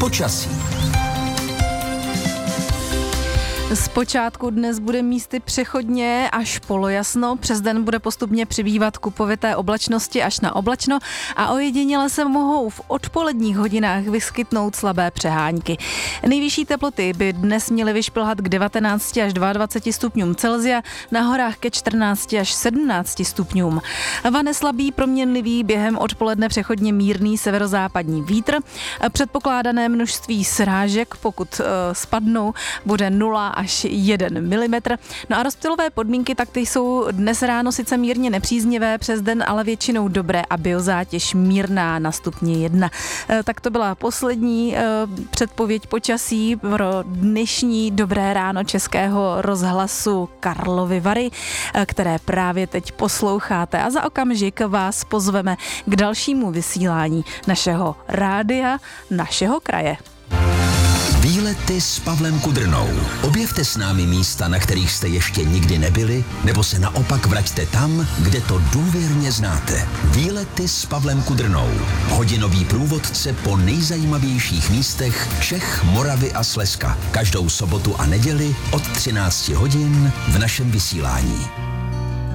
Počasí. Zpočátku dnes bude místy přechodně až polojasno, přes den bude postupně přibývat kupovité oblačnosti až na oblačno a ojediněle se mohou v odpoledních hodinách vyskytnout slabé přehánky. Nejvyšší teploty by dnes měly vyšplhat k 19 až 22 stupňům Celsia, na horách ke 14 až 17 stupňům. Vane slabý, proměnlivý, během odpoledne přechodně mírný severozápadní vítr. Předpokládané množství srážek, pokud spadnou, bude 0 až 1 mm. No a rozptylové podmínky, tak ty jsou dnes ráno sice mírně nepříznivé, přes den ale většinou dobré a biozátěž mírná na stupni 1. Tak to byla poslední předpověď počasí pro dnešní dobré ráno Českého rozhlasu Karlovy Vary, které právě teď posloucháte. A za okamžik vás pozveme k dalšímu vysílání našeho rádia, našeho kraje. Výlety s Pavlem Kudrnou. Objevte s námi místa, na kterých jste ještě nikdy nebyli, nebo se naopak vraťte tam, kde to důvěrně znáte. Výlety s Pavlem Kudrnou. Hodinový průvodce po nejzajímavějších místech Čech, Moravy a Slezska. Každou sobotu a neděli od 13 hodin v našem vysílání.